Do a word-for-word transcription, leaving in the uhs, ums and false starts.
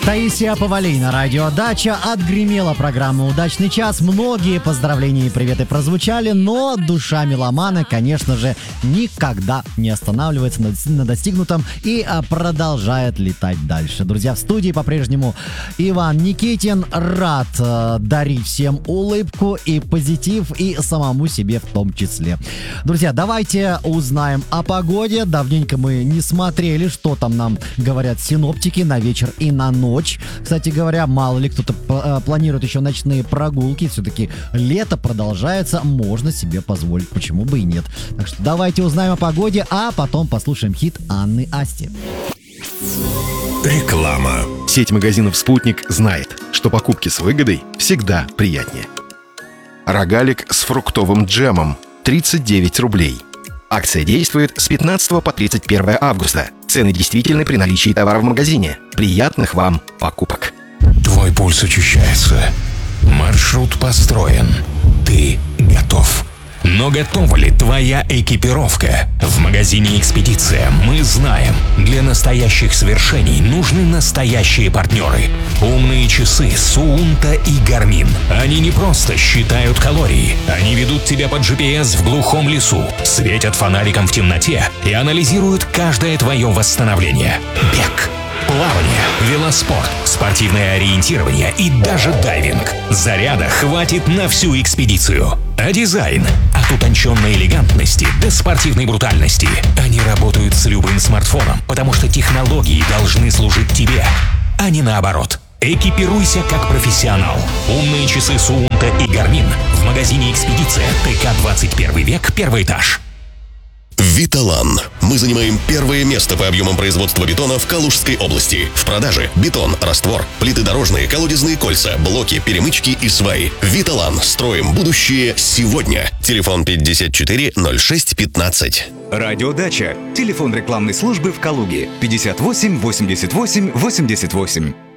Таисия Повалий, радио «Дача». Отгремела программа «Удачный час». Многие поздравления и приветы прозвучали, но душа меломана, конечно же, никогда не останавливается на, на достигнутом и а, продолжает летать дальше. Друзья, в студии по-прежнему Иван Никитин. Рад а, дарить всем улыбку и позитив, и самому себе в том числе. Друзья, давайте узнаем о погоде. Давненько мы не смотрели, что там нам говорят синоптики на вечер и на ночь. Кстати говоря, мало ли кто-то п- планирует еще ночные прогулки. Все-таки лето продолжается, можно себе позволить, почему бы и нет. Так что давайте узнаем о погоде, а потом послушаем хит Анны Асти. Реклама. Сеть магазинов «Спутник» знает, что покупки с выгодой всегда приятнее. Рогалик с фруктовым джемом тридцать девять рублей. Акция действует с пятнадцатого по тридцать первое августа. Цены действительны при наличии товара в магазине. Приятных вам покупок. Твой пульс учащается. Маршрут построен. Ты готов. Но готова ли твоя экипировка? В магазине «Экспедиция» мы знаем, для настоящих свершений нужны настоящие партнеры. Умные часы Суунта и Гармин. Они не просто считают калории. Они ведут тебя по джи пи эс в глухом лесу, светят фонариком в темноте и анализируют каждое твое восстановление. Бег, плавание, велоспорт, спортивное ориентирование и даже дайвинг. Заряда хватит на всю экспедицию. А дизайн? От утонченной элегантности до спортивной брутальности. Они работают с любым смартфоном, потому что технологии должны служить тебе, а не наоборот. Экипируйся как профессионал. Умные часы Суунта и Гармин в магазине «Экспедиция», ТК двадцать первый век, первый этаж. Виталан. Мы занимаем первое место по объемам производства бетона в Калужской области. В продаже бетон, раствор, плиты дорожные, колодезные кольца, блоки, перемычки и сваи. Виталан. Строим будущее сегодня. Телефон пятьдесят четыре ноль шесть пятнадцать. Радио «Дача». Телефон рекламной службы в Калуге. пятьдесят восемь восемьдесят восемь восемьдесят восемь.